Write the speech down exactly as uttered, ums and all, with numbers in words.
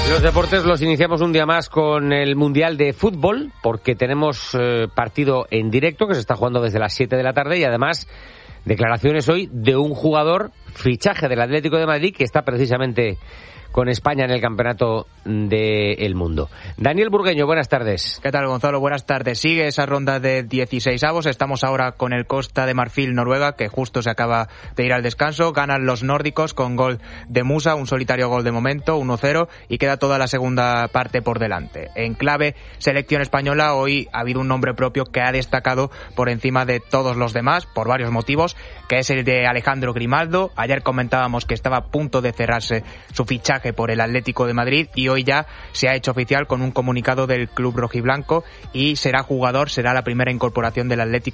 Los deportes los iniciamos un día más con el Mundial de Fútbol, porque tenemos eh, partido en directo que se está jugando desde las siete de la tarde y además declaraciones hoy de un jugador, fichaje del Atlético de Madrid, que está precisamente con España en el Campeonato del Mundo. Daniel Burgueño, buenas tardes. ¿Qué tal, Gonzalo? Buenas tardes. Sigue esa ronda de dieciseisavos. Estamos ahora con el Costa de Marfil, Noruega, que justo se acaba de ir al descanso. Ganan los nórdicos con gol de Musa, un solitario gol de momento, uno cero, y queda toda la segunda parte por delante. En clave selección española, hoy ha habido un nombre propio que ha destacado por encima de todos los demás, por varios motivos, que es el de Alejandro Grimaldo. Ayer comentábamos que estaba a punto de cerrarse su fichaje por el Atlético de Madrid y hoy ya se ha hecho oficial con un comunicado del club rojiblanco y será jugador, será la primera incorporación del Atlético